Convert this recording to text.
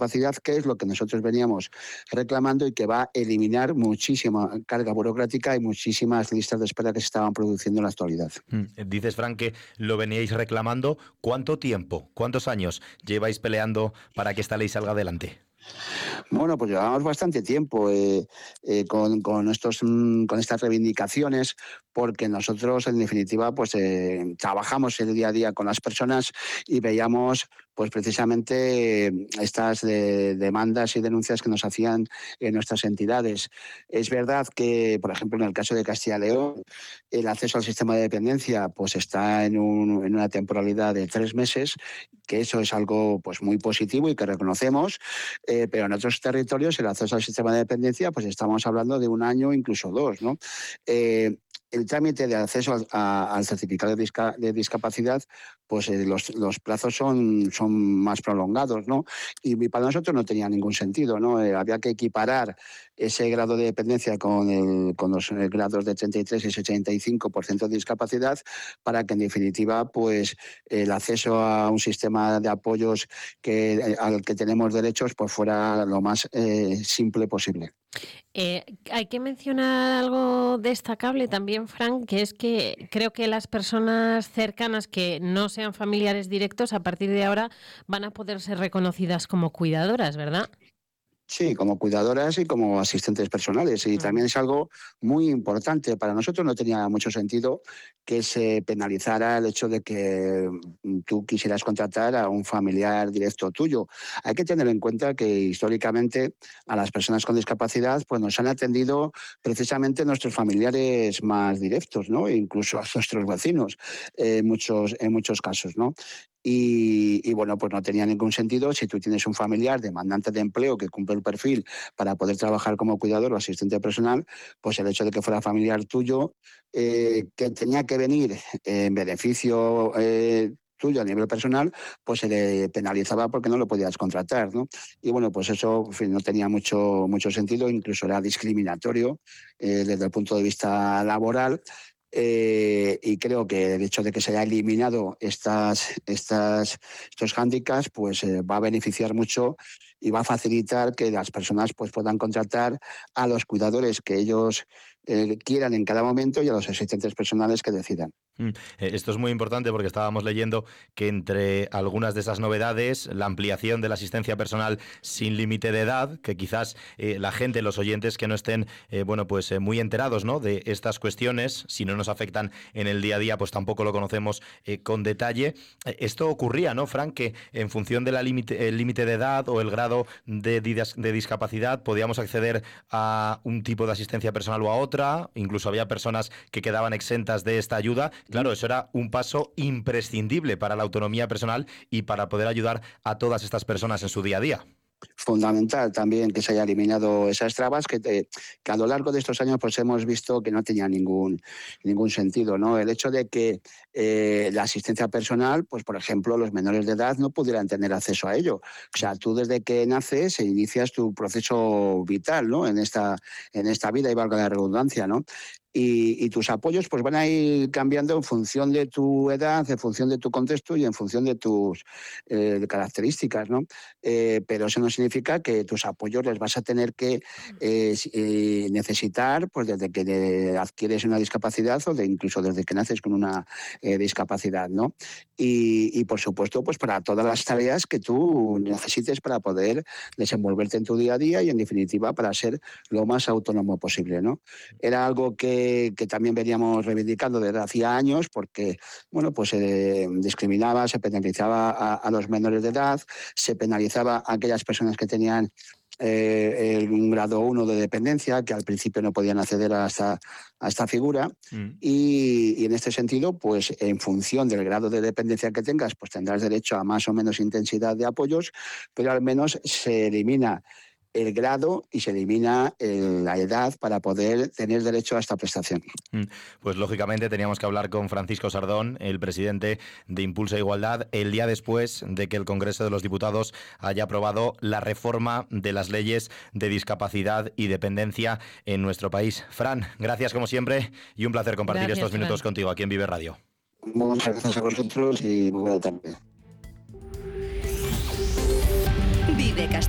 discapacidad, que es lo que nosotros veníamos reclamando y que va a eliminar muchísima carga burocrática y muchísimas listas de espera que se estaban produciendo en la actualidad. Dices, Fran, que lo veníais reclamando. ¿Cuánto tiempo, cuántos años lleváis peleando para que esta ley salga adelante? Bueno, pues llevamos bastante tiempo con estas reivindicaciones, porque nosotros, en definitiva, pues trabajamos el día a día con las personas y veíamos pues precisamente estas demandas y denuncias que nos hacían nuestras entidades. Es verdad que, por ejemplo, en el caso de Castilla y León, el acceso al sistema de dependencia pues está en una temporalidad de 3 meses, que eso es algo pues muy positivo y que reconocemos, pero en otros territorios el acceso al sistema de dependencia pues estamos hablando de 1 año, incluso 2, ¿no? El trámite de acceso al certificado de discapacidad, pues los plazos son más prolongados, ¿no? Y para nosotros no tenía ningún sentido, ¿no? Había que equiparar ese grado de dependencia con los grados de 33 y 85% de discapacidad, para que en definitiva pues el acceso a un sistema de apoyos al que tenemos derechos pues fuera lo más simple posible. Hay que mencionar algo destacable también, Fran, que es que creo que las personas cercanas que no sean familiares directos a partir de ahora van a poder ser reconocidas como cuidadoras, ¿verdad? Sí, como cuidadoras y como asistentes personales. Y también es algo muy importante. Para nosotros no tenía mucho sentido que se penalizara el hecho de que tú quisieras contratar a un familiar directo tuyo. Hay que tener en cuenta que históricamente a las personas con discapacidad pues nos han atendido precisamente nuestros familiares más directos, ¿no? E incluso a nuestros vecinos en muchos casos, ¿no? Y bueno, pues no tenía ningún sentido si tú tienes un familiar demandante de empleo que cumple el perfil para poder trabajar como cuidador o asistente personal, pues el hecho de que fuera familiar tuyo, que tenía que venir en beneficio tuyo a nivel personal, pues se le penalizaba porque no lo podías contratar, ¿no? Y bueno, pues eso, en fin, no tenía mucho sentido, incluso era discriminatorio desde el punto de vista laboral. Y creo que el hecho de que se haya eliminado estos hándicaps pues va a beneficiar mucho y va a facilitar que las personas pues puedan contratar a los cuidadores que ellos quieran en cada momento y a los asistentes personales que decidan. Esto es muy importante porque estábamos leyendo que entre algunas de esas novedades, la ampliación de la asistencia personal sin límite de edad, que quizás la gente, los oyentes que no estén muy enterados, ¿no?, de estas cuestiones, si no nos afectan en el día a día, pues tampoco lo conocemos con detalle. Esto ocurría, ¿no, Fran?, que en función del límite de edad o el grado de discapacidad podíamos acceder a un tipo de asistencia personal o a otra, incluso había personas que quedaban exentas de esta ayuda. Claro, eso era un paso imprescindible para la autonomía personal y para poder ayudar a todas estas personas en su día a día. Fundamental también que se haya eliminado esas trabas que a lo largo de estos años pues hemos visto que no tenía ningún sentido, ¿no? El hecho de que la asistencia personal, pues por ejemplo, los menores de edad no pudieran tener acceso a ello. O sea, tú desde que naces inicias tu proceso vital, ¿no?, en esta vida, y valga la redundancia, ¿no? Y tus apoyos pues van a ir cambiando en función de tu edad, en función de tu contexto y en función de tus características, ¿no? Pero eso no significa que tus apoyos les vas a tener que necesitar pues desde que adquieres una discapacidad o incluso desde que naces con una discapacidad, ¿no? Y por supuesto pues para todas las tareas que tú necesites para poder desenvolverte en tu día a día y en definitiva para ser lo más autónomo posible, ¿no? Era algo que también veníamos reivindicando desde hacía años, porque bueno, pues se discriminaba, se penalizaba a los menores de edad, se penalizaba a aquellas personas que tenían un grado 1 de dependencia, que al principio no podían acceder a esta figura. Y en este sentido, pues en función del grado de dependencia que tengas, pues tendrás derecho a más o menos intensidad de apoyos, pero al menos se elimina el grado y se elimina la edad para poder tener derecho a esta prestación. Pues lógicamente teníamos que hablar con Francisco Sardón, el presidente de Impulsa Igualdad, el día después de que el Congreso de los Diputados haya aprobado la reforma de las leyes de discapacidad y dependencia en nuestro país. Fran, gracias como siempre y un placer compartir estos minutos contigo aquí en Vive Radio. Muchas gracias a vosotros y muy buena tarde. Vive Castilla.